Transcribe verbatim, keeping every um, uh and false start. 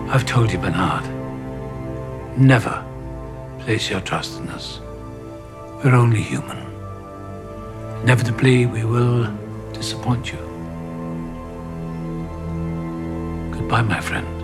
I've told you, Bernard, never place your trust in us. We're only human. Inevitably, we will disappoint you. Goodbye, my friend.